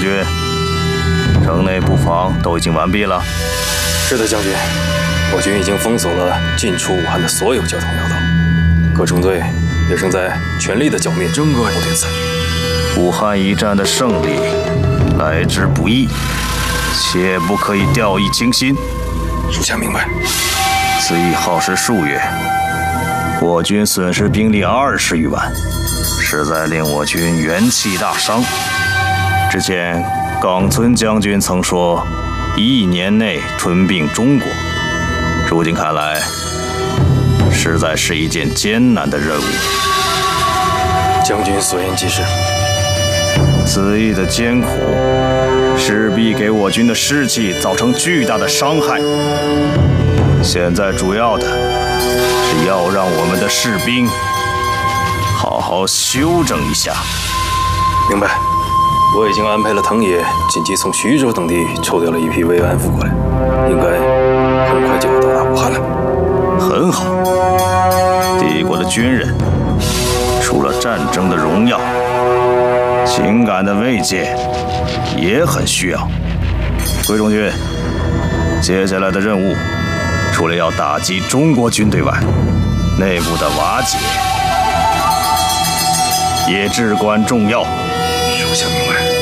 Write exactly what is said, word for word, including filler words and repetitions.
军，城内布防都已经完毕了。 是的，将军，我军已经封锁了进出武汉的所有交通要道，各中队也正在全力的剿灭真恶人对此。 武汉一战的胜利来之不易，切不可以掉以轻心。 属下明白。 此役耗时数月，我军损失兵力二十余万，实在令我军元气大伤。之前冈村将军曾说，一年内吞并中国，如今看来，实在是一件艰难的任务。 将军所言极是。 此役的艰苦，势必给我军的士气造成巨大的伤害。现在主要的是要让我们的士兵好好休整一下。 明白。我已经安排了藤野紧急从徐州等地抽调了一批慰安妇过来，应该很快就要到达武汉了。 很好。帝国的军人除了战争的荣耀，情感的慰藉也很需要。桂中军，接下来的任务，除了要打击中国军队外，内部的瓦解也至关重要。 属下明白。